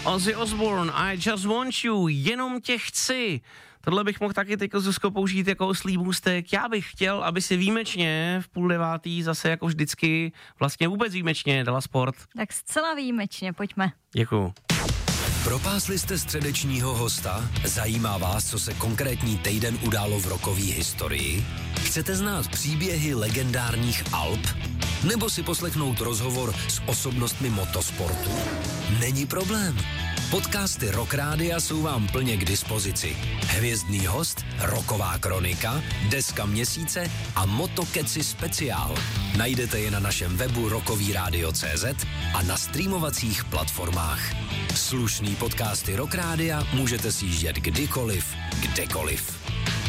Ozzy Osbourne, I just want you, jenom tě chci. Tohle bych mohl taky teď Zuzko použít jako oslý můstek. Já bych chtěl, aby si výjimečně v 8:30 zase jako vždycky, vlastně vůbec výjimečně dala sport. Tak zcela výjimečně, pojďme. Děkuju. Propásli jste středečního hosta? Zajímá vás, co se konkrétní týden událo v rockové historii? Chcete znát příběhy legendárních Alp? Nebo si poslechnout rozhovor s osobnostmi motosportu? Není problém. Podcasty Rock Rádia jsou vám plně k dispozici. Hvězdný host, rocková kronika, deska měsíce a Motokeci speciál. Najdete je na našem webu rockovyradio.cz a na streamovacích platformách. Slušný podcasty Rock Rádia můžete sjíždět kdykoliv, kdekoliv.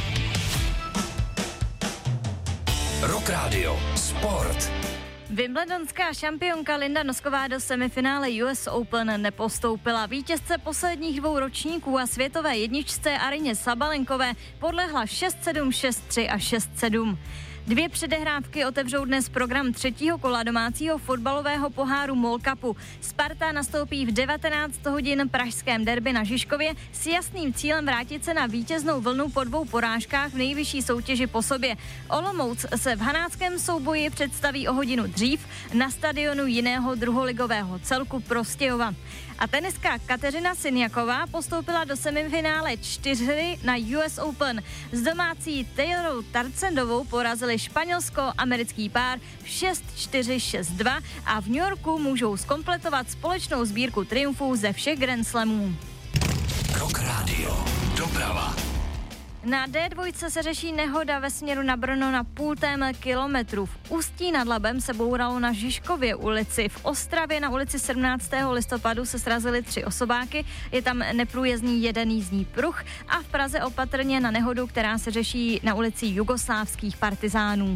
Rock Radio. Sport. Wimbledonská šampionka Linda Nosková do semifinále US Open nepostoupila. Vítězce posledních 2 ročníků a světové jedničce Arině Sabalenkové podlehla 6-7, 6-3 a 6-7. 2 předehrávky otevřou dnes program 3. kola domácího fotbalového poháru MOL Cupu. Sparta nastoupí v 19 hodin pražském derby na Žižkově s jasným cílem vrátit se na vítěznou vlnu po 2 porážkách v nejvyšší soutěži po sobě. Olomouc se v hanáckém souboji představí o hodinu dřív na stadionu jiného druholigového celku Prostějova. A tenistka Kateřina Sinjaková postoupila do semifinále 4 na US Open. S domácí Taylorou Tarcendovou porazili španělsko-americký pár 6-4, 6-2 a v New Yorku můžou zkompletovat společnou sbírku triumfů ze všech Grand Slamů. Rock Radio. Doprava. Na D2 se řeší nehoda ve směru na Brno na 0,5 kilometru. V Ústí nad Labem se bouralo na Žižkově ulici. V Ostravě na ulici 17. listopadu se srazily 3 osobáky, je tam neprůjezdný jeden jízdní pruh a v Praze opatrně na nehodu, která se řeší na ulici jugoslávských partizánů.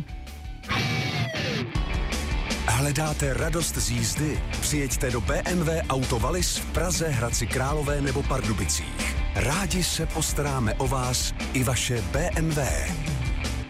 Hledáte radost z jízdy? Přijeďte do BMW Auto Wallis v Praze, Hradci Králové nebo Pardubicích. Rádi se postaráme o vás i vaše BMW.